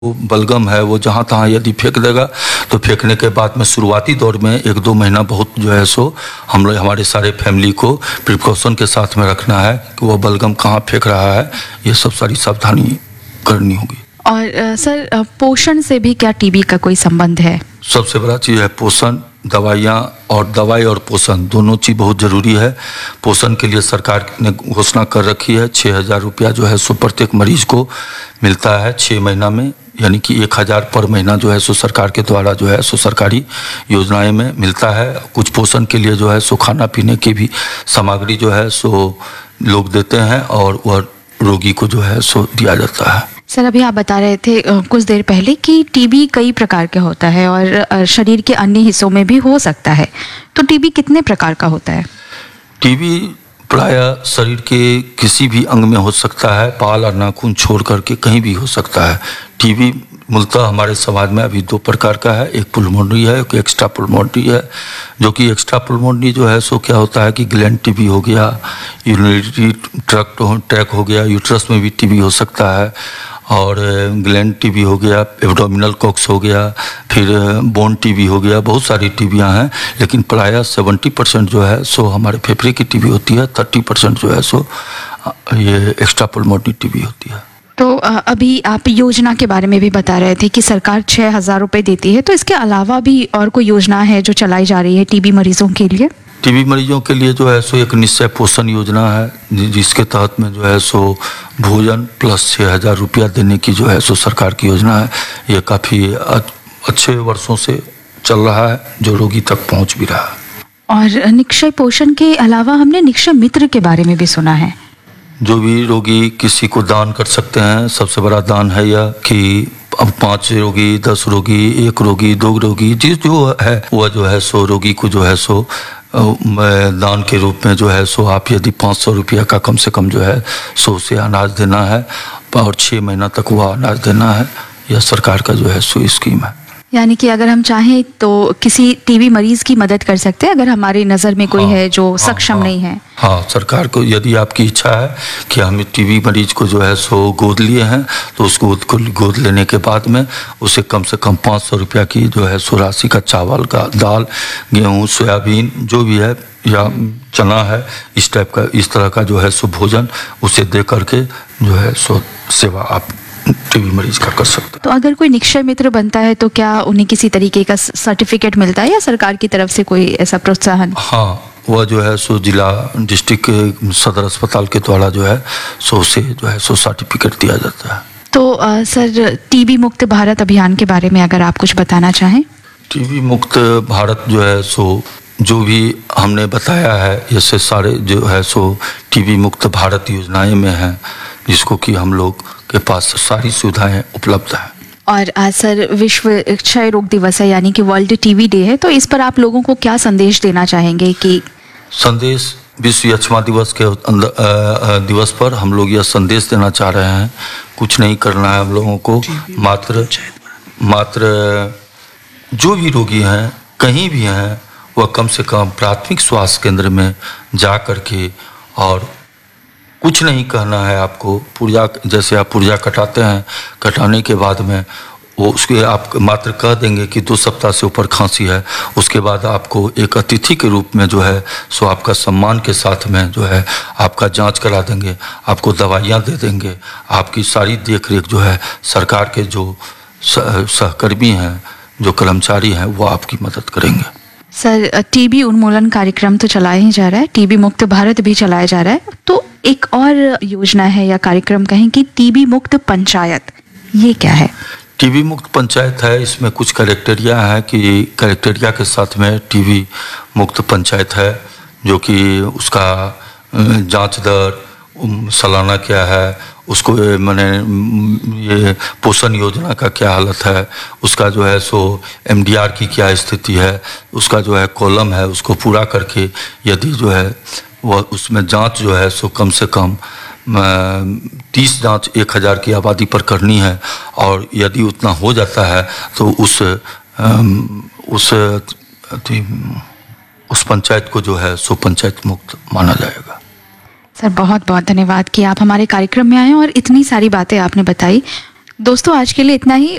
वो बलगम है वो जहाँ तहाँ यदि फेंक देगा तो फेंकने के बाद में शुरुआती दौर में 1-2 महीना बहुत जो है सो हम लोग हमारे सारे फैमिली को प्रिकॉशन के साथ में रखना है कि वो बलगम कहाँ फेंक रहा है, ये सब सारी सावधानी करनी होगी। और सर पोषण से भी क्या टीबी का कोई संबंध है? सबसे बड़ा चीज़ है पोषण, दवाइयाँ, और दवाई और पोषण दोनों चीज़ बहुत ज़रूरी है। पोषण के लिए सरकार ने घोषणा कर रखी है 6,000 रुपया जो है सो प्रत्येक मरीज को मिलता है 6 महीना में, यानी कि 1,000 पर महीना जो है सो सरकार के द्वारा जो है सो सरकारी योजनाएं में मिलता है। कुछ पोषण के लिए जो है सो खाना पीने की भी सामग्री जो है सो लोग देते हैं और वह रोगी को जो है सो दिया जाता है। सर अभी आप बता रहे थे कुछ देर पहले कि टीबी कई प्रकार का होता है और शरीर के अन्य हिस्सों में भी हो सकता है, तो टीबी कितने प्रकार का होता है? टीबी प्रायः शरीर के किसी भी अंग में हो सकता है, बाल और नाखून छोड़ करके कहीं भी हो सकता है। टीबी मूलतः हमारे समाज में अभी 2 प्रकार का है, एक पुल्मोनरी है, एक एक्स्ट्रा पुल्मोनरी है। जो कि एक्स्ट्रा पुल्मोनरी जो है सो क्या होता है कि ग्लैंड टीबी हो गया, यूरिनरी ट्रैक्ट हो गया, यूट्रस में भी टीबी हो सकता है, और ग्लैंड टीबी हो गया, एब्डोमिनल कॉक्स हो गया, फिर बोन टीबी हो गया, बहुत सारी टीबियाँ हैं। लेकिन प्रायः 70% जो है सो हमारे फेफड़े की टीबी होती है, 30% जो है सो ये एक्स्ट्रा पुल्मोनरी टीबी होती है। तो अभी आप योजना के बारे में भी बता रहे थे कि सरकार 6,000 रुपये देती है, तो इसके अलावा भी और कोई योजना है जो चलाई जा रही है टीबी मरीजों के लिए? टीबी मरीजों के लिए जो है सो एक निश्चय पोषण योजना है जिसके तहत में जो है सो भोजन प्लस 6,000 रुपया देने की जो है सो सरकार की योजना है। ये काफ़ी अच्छे वर्षों से चल रहा है, जो रोगी तक पहुंच भी रहा है। और निक्षय पोषण के अलावा हमने निक्षय मित्र के बारे में भी सुना है। जो भी रोगी किसी को दान कर सकते हैं, सबसे बड़ा दान है यह कि अब 5 रोगी, 10 रोगी, 1 रोगी, 2 रोगी जो है वह जो है सो रोगी को जो है सो दान के रूप में जो है सो आप यदि 500 रुपया का कम से कम जो है सो से अनाज देना है और 6 महीना तक वह अनाज देना है। यह सरकार का जो है सो स्कीम है। यानी कि अगर हम चाहें तो किसी टीबी मरीज की मदद कर सकते हैं अगर हमारी नज़र में कोई है जो सक्षम नहीं है। हाँ, सरकार को यदि आपकी इच्छा है कि हम टीबी मरीज को जो है सो गोद लिए हैं तो उसको गोद लेने के बाद में उसे कम से कम 500 रुपया की जो है सो राशि का चावल का, दाल, गेहूँ, सोयाबीन जो भी है या चना है, इस टाइप का, इस तरह का जो है सो भोजन उसे दे करके जो है सो सेवा आप टीबी मरीज का कर सकते हैं। तो अगर कोई निक्षय मित्र बनता है तो क्या उन्हें किसी तरीके का सर्टिफिकेट मिलता है या सरकार की तरफ से कोई ऐसा प्रोत्साहन? हाँ, वह जो है सो जिला डिस्ट्रिक्ट सदर अस्पताल के द्वारा जो है सो से जो है सो सर्टिफिकेट दिया जाता है। तो सर टीबी मुक्त भारत अभियान के बारे में अगर आप कुछ बताना चाहें। टीबी मुक्त भारत जो है सो जो भी हमने बताया है इससे सारे जो है सो टीबी मुक्त भारत योजनाएं में है, जिसको कि हम लोग के पास सारी सुविधाएं उपलब्ध है। और आज सर विश्व क्षय रोग दिवस है, यानी कि वर्ल्ड टीबी डे है, तो इस पर आप लोगों को क्या संदेश देना चाहेंगे? कि संदेश विश्व यक्ष्मा दिवस के दिवस पर हम लोग यह संदेश देना चाह रहे हैं, कुछ नहीं करना है हम लोगों को, मात्र जो भी रोगी हैं कहीं भी हैं वह कम से कम प्राथमिक स्वास्थ्य केंद्र में जा करके, और कुछ नहीं कहना है आपको, पुर्जा जैसे आप पुर्जा कटाते हैं, कटाने के बाद में वो उसके आप मात्र कह देंगे कि 2 सप्ताह से ऊपर खांसी है, उसके बाद आपको एक अतिथि के रूप में जो है सो आपका सम्मान के साथ में जो है आपका जांच करा देंगे, आपको दवाइयाँ दे देंगे, आपकी सारी देख रेख जो है सरकार के जो सहकर्मी हैं, जो कर्मचारी हैं, वो आपकी मदद करेंगे। सर टीबी उन्मूलन कार्यक्रम तो चलाया ही जा रहा है, टीबी मुक्त भारत भी चलाया जा रहा है, तो एक और योजना है या कार्यक्रम कहें कि टीबी मुक्त पंचायत, ये क्या है? टीबी मुक्त पंचायत है, इसमें कुछ क्राइटेरिया है कि क्राइटेरिया के साथ में टीबी मुक्त पंचायत है, जो कि उसका जांच दर सालाना क्या है, उसको मैंने ये पोषण योजना का क्या हालत है, उसका जो है सो MDR की क्या स्थिति है, उसका जो है कॉलम है, उसको पूरा करके यदि जो है वह उसमें जांच जो है सो कम से कम 30 जांच 1,000 की आबादी पर करनी है, और यदि उतना हो जाता है तो उस पंचायत को जो है सो पंचायत मुक्त माना जाएगा। सर बहुत बहुत धन्यवाद कि आप हमारे कार्यक्रम में आए और इतनी सारी बातें आपने बताई। दोस्तों आज के लिए इतना ही।